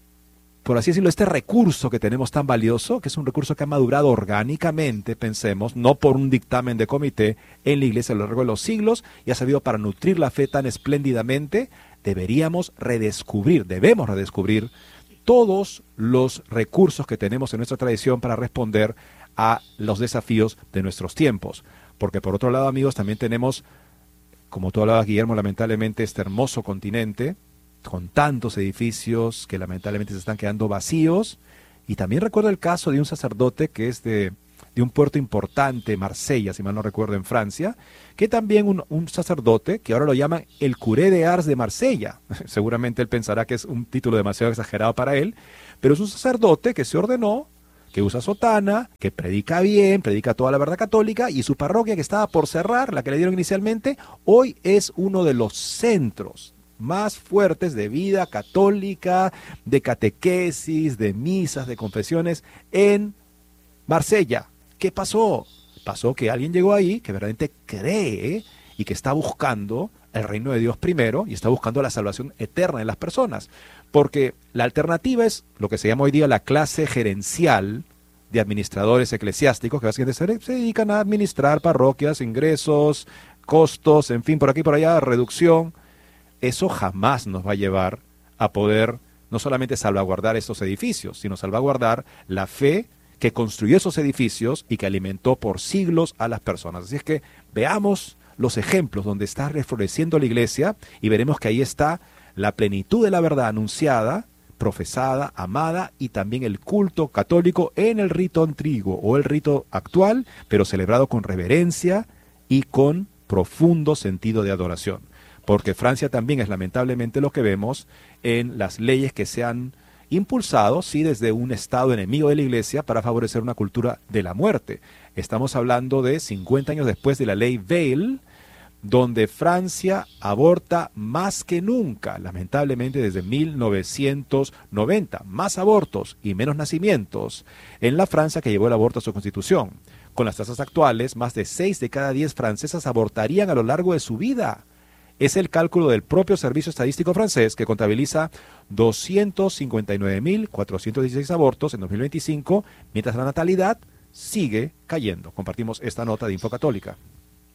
por así decirlo, este recurso que tenemos tan valioso, que es un recurso que ha madurado orgánicamente, pensemos, no por un dictamen de comité, en la iglesia a lo largo de los siglos, y ha servido para nutrir la fe tan espléndidamente? Deberíamos redescubrir, debemos redescubrir todos los recursos que tenemos en nuestra tradición para responder a los desafíos de nuestros tiempos. Porque por otro lado, amigos, también tenemos, como tú hablabas, Guillermo, lamentablemente este hermoso continente, con tantos edificios que lamentablemente se están quedando vacíos. Y también recuerdo el caso de un sacerdote que es de, de un puerto importante, Marsella, si mal no recuerdo, en Francia, que también un, un sacerdote, que ahora lo llaman el curé de Ars de Marsella. Seguramente él pensará que es un título demasiado exagerado para él, pero es un sacerdote que se ordenó, que usa sotana, que predica bien, predica toda la verdad católica, y su parroquia, que estaba por cerrar, la que le dieron inicialmente, hoy es uno de los centros más fuertes de vida católica, de catequesis, de misas, de confesiones en Marsella. ¿Qué pasó? Pasó que alguien llegó ahí que verdaderamente cree y que está buscando el reino de Dios primero y está buscando la salvación eterna de las personas. Porque la alternativa es lo que se llama hoy día la clase gerencial de administradores eclesiásticos, que básicamente se, se dedican a administrar parroquias, ingresos, costos, en fin, por aquí por allá, reducción. Eso jamás nos va a llevar a poder no solamente salvaguardar estos edificios, sino salvaguardar la fe que construyó esos edificios y que alimentó por siglos a las personas. Así es que veamos los ejemplos donde está refloreciendo la iglesia y veremos que ahí está la plenitud de la verdad anunciada, profesada, amada, y también el culto católico en el rito antiguo o el rito actual, pero celebrado con reverencia y con profundo sentido de adoración. Porque Francia también es lamentablemente lo que vemos en las leyes que se han impulsado, sí, desde un Estado enemigo de la Iglesia para favorecer una cultura de la muerte. Estamos hablando de cincuenta años después de la ley Veil, donde Francia aborta más que nunca, lamentablemente desde mil novecientos noventa, más abortos y menos nacimientos en la Francia que llevó el aborto a su constitución. Con las tasas actuales, más de seis de cada diez francesas abortarían a lo largo de su vida. Es el cálculo del propio Servicio Estadístico francés, que contabiliza doscientos cincuenta y nueve mil cuatrocientos dieciséis abortos en dos mil veinticinco, mientras la natalidad sigue cayendo. Compartimos esta nota de Info Católica.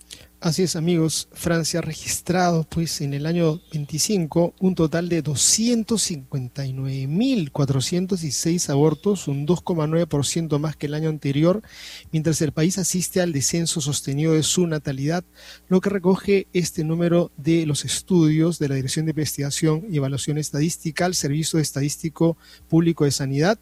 Así es, amigos. Francia ha registrado, pues, en el año veinticinco un total de doscientos cincuenta y nueve mil cuatrocientos dieciséis abortos, un dos coma nueve por ciento más que el año anterior, mientras el país asiste al descenso sostenido de su natalidad, lo que recoge este número de los estudios de la Dirección de Investigación y Evaluación Estadística al Servicio Estadístico Público de Sanidad,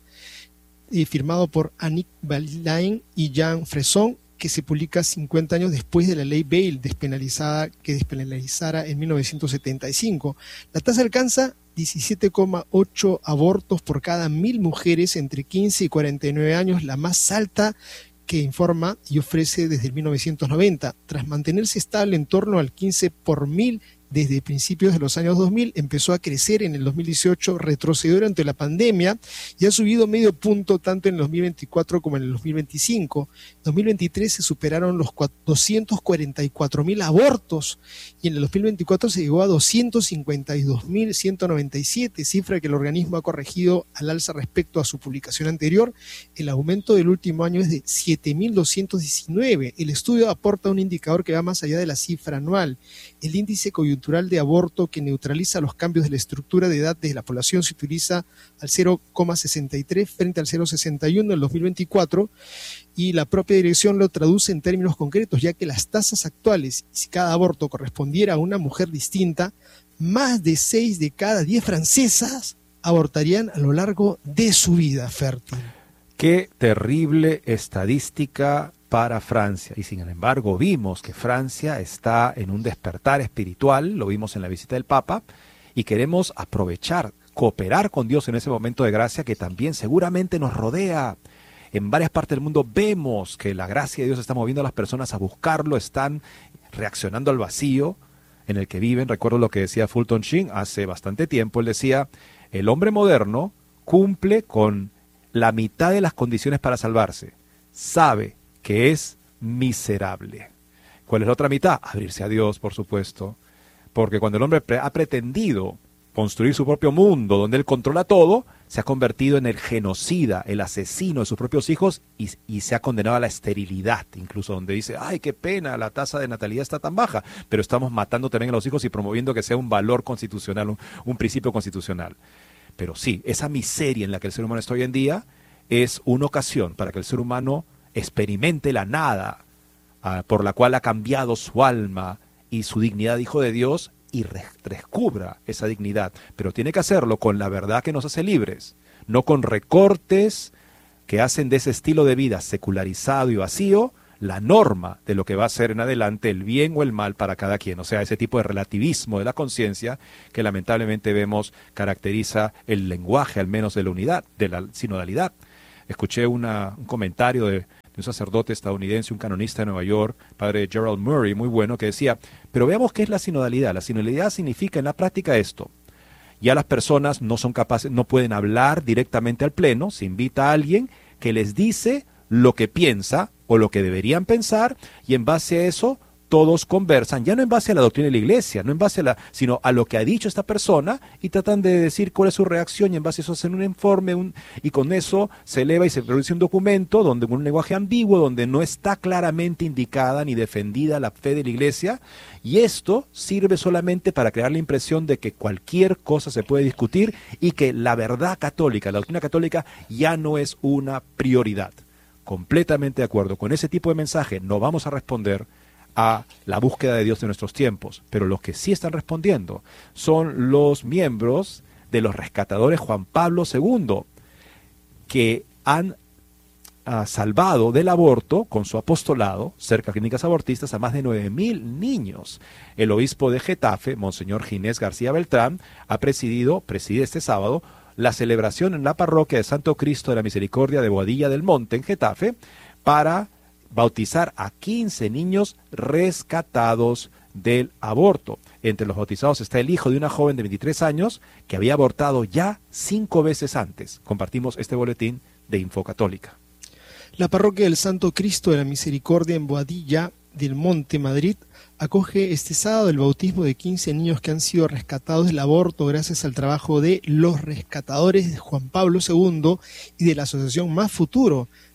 y firmado por Annick Balilain y Jean Fresson, que se publica cincuenta años después de la ley Bail despenalizada, que despenalizara en mil novecientos setenta y cinco. La tasa alcanza diecisiete coma ocho abortos por cada mil mujeres entre quince y cuarenta y nueve años, la más alta que informa y ofrece desde mil novecientos noventa. Tras mantenerse estable en torno al quince por mil desde principios de los años dos mil, empezó a crecer en el dos mil dieciocho, retrocedió durante la pandemia y ha subido medio punto tanto en el dos mil veinticuatro como en el dos mil veinticinco. En dos mil veintitrés se superaron los doscientos cuarenta y cuatro mil abortos y en el dos mil veinticuatro se llegó a doscientos cincuenta y dos mil ciento noventa y siete, cifra que el organismo ha corregido al alza respecto a su publicación anterior. El aumento del último año es de siete mil doscientos diecinueve. El estudio aporta un indicador que va más allá de la cifra anual. El índice coyuntural de aborto, que neutraliza los cambios de la estructura de edad de la población, se utiliza al cero coma sesenta y tres frente al cero coma sesenta y uno en el dos mil veinticuatro, y la propia dirección lo traduce en términos concretos, ya que las tasas actuales, si cada aborto correspondiera a una mujer distinta, más de seis de cada diez francesas abortarían a lo largo de su vida fértil. Qué terrible estadística para Francia, y sin embargo vimos que Francia está en un despertar espiritual, lo vimos en la visita del Papa, y queremos aprovechar, cooperar con Dios en ese momento de gracia que también seguramente nos rodea. En varias partes del mundo vemos que la gracia de Dios está moviendo a las personas a buscarlo, están reaccionando al vacío en el que viven. Recuerdo lo que decía Fulton Sheen hace bastante tiempo, él decía, el hombre moderno cumple con la mitad de las condiciones para salvarse, sabe que es miserable. ¿Cuál es la otra mitad? Abrirse a Dios, por supuesto, porque cuando el hombre pre- ha pretendido construir su propio mundo, donde él controla todo, se ha convertido en el genocida, el asesino de sus propios hijos, y, y se ha condenado a la esterilidad, incluso donde dice, ay, qué pena, la tasa de natalidad está tan baja, pero estamos matando también a los hijos y promoviendo que sea un valor constitucional, un, un principio constitucional. Pero sí, esa miseria en la que el ser humano está hoy en día es una ocasión para que el ser humano experimente la nada uh, por la cual ha cambiado su alma y su dignidad de hijo de Dios, y re- descubra esa dignidad, pero tiene que hacerlo con la verdad que nos hace libres, no con recortes que hacen de ese estilo de vida secularizado y vacío la norma de lo que va a ser en adelante el bien o el mal para cada quien. O sea, ese tipo de relativismo de la conciencia que lamentablemente vemos caracteriza el lenguaje, al menos de la unidad, de la sinodalidad. Escuché una, un comentario de, de un sacerdote estadounidense, un canonista de Nueva York, padre Gerald Murray, muy bueno, que decía, pero veamos qué es la sinodalidad. La sinodalidad significa en la práctica esto. Ya las personas no son capaces, no pueden hablar directamente al pleno, se invita a alguien que les dice lo que piensa o lo que deberían pensar, y en base a eso todos conversan, ya no en base a la doctrina de la iglesia, no en base a la, sino a lo que ha dicho esta persona, y tratan de decir cuál es su reacción, y en base a eso hacen un informe, un, y con eso se eleva y se produce un documento donde con un lenguaje ambiguo, donde no está claramente indicada ni defendida la fe de la iglesia, y esto sirve solamente para crear la impresión de que cualquier cosa se puede discutir y que la verdad católica, la doctrina católica ya no es una prioridad. Completamente de acuerdo con ese tipo de mensaje, no vamos a responder a la búsqueda de Dios de nuestros tiempos, pero los que sí están respondiendo son los miembros de los rescatadores Juan Pablo segundo, que han uh, salvado del aborto con su apostolado, cerca de clínicas abortistas, a más de nueve mil niños. El obispo de Getafe, Monseñor Ginés García Beltrán, ha presidido, preside este sábado, la celebración en la parroquia de Santo Cristo de la Misericordia de Boadilla del Monte, en Getafe, para bautizar a quince niños rescatados del aborto. Entre los bautizados está el hijo de una joven de veintitrés años que había abortado ya cinco veces antes. Compartimos este boletín de Infocatólica. La parroquia del Santo Cristo de la Misericordia en Boadilla del Monte, Madrid, acoge este sábado el bautismo de quince niños que han sido rescatados del aborto gracias al trabajo de los rescatadores de Juan Pablo segundo y de la asociación Más Futuro,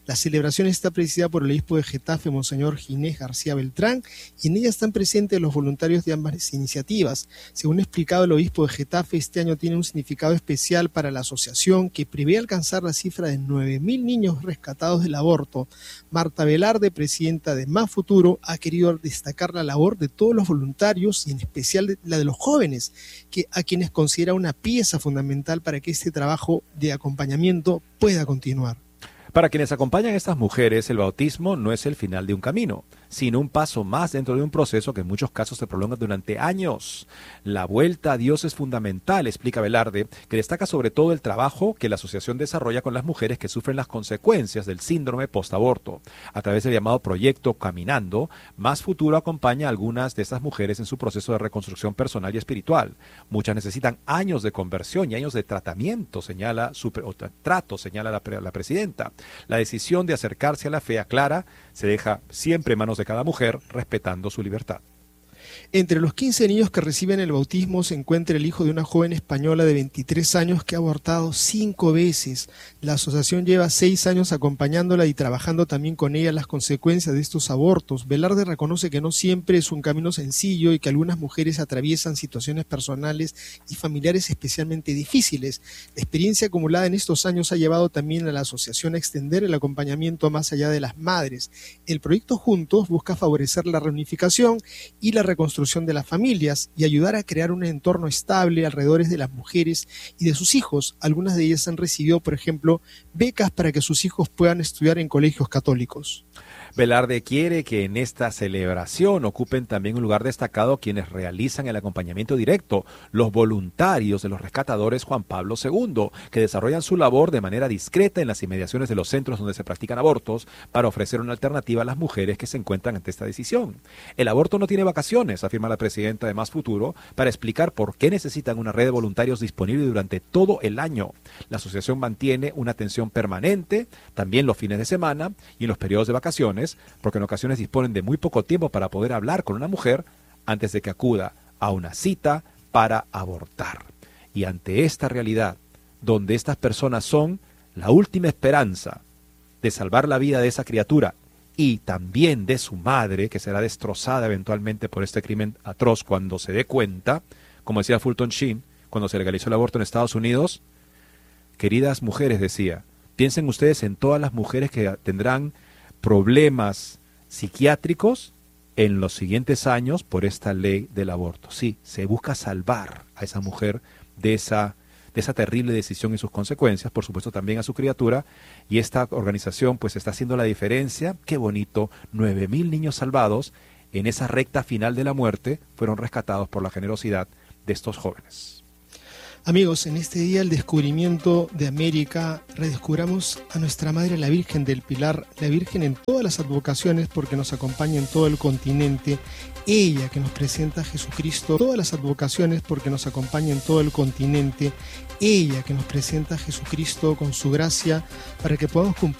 La celebración está presidida por el obispo de Getafe, Monseñor Ginés García Beltrán, y en ella están presentes los voluntarios de ambas iniciativas. Según ha explicado el obispo de Getafe, este año tiene un significado especial para la asociación que prevé alcanzar la cifra de nueve mil niños rescatados del aborto. Marta Velarde, presidenta de Más Futuro, ha querido destacar la labor de todos los voluntarios y en especial de la de los jóvenes, que a quienes considera una pieza fundamental para que este trabajo de acompañamiento pueda continuar. Para quienes acompañan a estas mujeres, el bautismo no es el final de un camino, sino un paso más dentro de un proceso que en muchos casos se prolonga durante años. La vuelta a Dios es fundamental, explica Velarde, que destaca sobre todo el trabajo que la asociación desarrolla con las mujeres que sufren las consecuencias del síndrome postaborto. A través del llamado proyecto Caminando, Más Futuro acompaña a algunas de estas mujeres en su proceso de reconstrucción personal y espiritual. Muchas necesitan años de conversión y años de tratamiento, señala su, o trato, señala la, la presidenta. La decisión de acercarse a la fe aclara, se deja siempre en manos de cada mujer, respetando su libertad. Entre los quince niños que reciben el bautismo se encuentra el hijo de una joven española de veintitrés años que ha abortado cinco veces. La asociación lleva seis años acompañándola y trabajando también con ella las consecuencias de estos abortos. Velarde reconoce que no siempre es un camino sencillo y que algunas mujeres atraviesan situaciones personales y familiares especialmente difíciles. La experiencia acumulada en estos años ha llevado también a la asociación a extender el acompañamiento más allá de las madres. El proyecto Juntos busca favorecer la reunificación y la reconstrucción de las familias y ayudar a crear un entorno estable alrededor de las mujeres y de sus hijos. Algunas de ellas han recibido, por ejemplo, becas para que sus hijos puedan estudiar en colegios católicos. Velarde quiere que en esta celebración ocupen también un lugar destacado quienes realizan el acompañamiento directo, los voluntarios de los rescatadores Juan Pablo segundo, que desarrollan su labor de manera discreta en las inmediaciones de los centros donde se practican abortos para ofrecer una alternativa a las mujeres que se encuentran ante esta decisión. El aborto no tiene vacaciones, afirma la presidenta de Más Futuro, para explicar por qué necesitan una red de voluntarios disponible durante todo el año. La asociación mantiene una atención permanente, también los fines de semana y en los periodos de vacaciones, porque en ocasiones disponen de muy poco tiempo para poder hablar con una mujer antes de que acuda a una cita para abortar. Y ante esta realidad, donde estas personas son la última esperanza de salvar la vida de esa criatura y también de su madre, que será destrozada eventualmente por este crimen atroz cuando se dé cuenta, como decía Fulton Sheen, cuando se legalizó el aborto en Estados Unidos, queridas mujeres, decía, piensen ustedes en todas las mujeres que tendrán problemas psiquiátricos en los siguientes años por esta ley del aborto. Sí, se busca salvar a esa mujer de esa, de esa terrible decisión y sus consecuencias, por supuesto también a su criatura, y esta organización pues está haciendo la diferencia. Qué bonito, nueve mil niños salvados en esa recta final de la muerte fueron rescatados por la generosidad de estos jóvenes. Amigos, en este día del descubrimiento de América, redescubramos a nuestra Madre la Virgen del Pilar, la Virgen en todas las advocaciones porque nos acompaña en todo el continente, ella que nos presenta a Jesucristo, todas las advocaciones porque nos acompaña en todo el continente, ella que nos presenta a Jesucristo con su gracia para que podamos cumplir